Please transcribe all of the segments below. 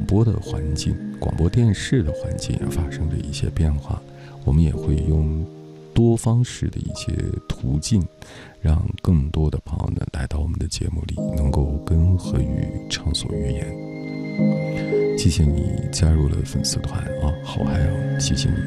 播的环境、广播电视的环境也发生着一些变化，我们也会用多方式的一些途径，让更多的朋友呢来到我们的节目里，能够跟何宇畅所欲言。谢谢你加入了粉丝团啊，好嗨啊！谢谢你。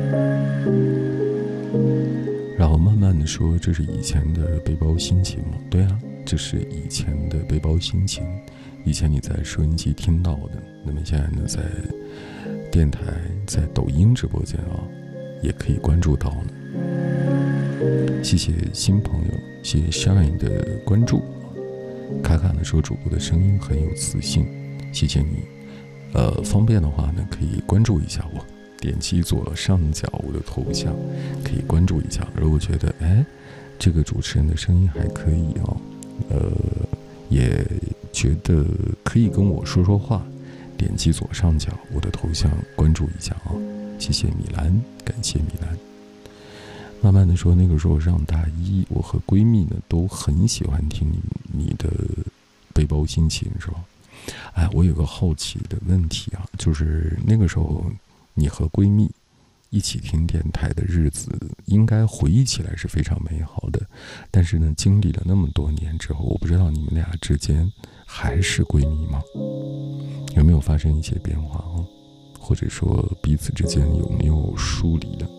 然后慢慢的说，这是以前的背包心情吗？对啊，这是以前的背包心情，以前你在收音机听到的，那么现在呢，在电台、在抖音直播间啊，也可以关注到呢。谢谢新朋友，谢谢 Shine 的关注。卡卡呢说主播的声音很有磁性，谢谢你。方便的话呢，可以关注一下我，点击左上角我的头像，可以关注一下。如果觉得这个主持人的声音还可以哦，也觉得可以跟我说说话，点击左上角我的头像关注一下啊。谢谢米兰，感谢米兰。慢慢的说，那个时候上大一，我和闺蜜呢都很喜欢听你的背包心情，是吧？我有个好奇的问题啊，就是那个时候你和闺蜜一起听电台的日子，应该回忆起来是非常美好的。但是呢，经历了那么多年之后，我不知道你们俩之间还是闺蜜吗？有没有发生一些变化啊？或者说彼此之间有没有疏离的？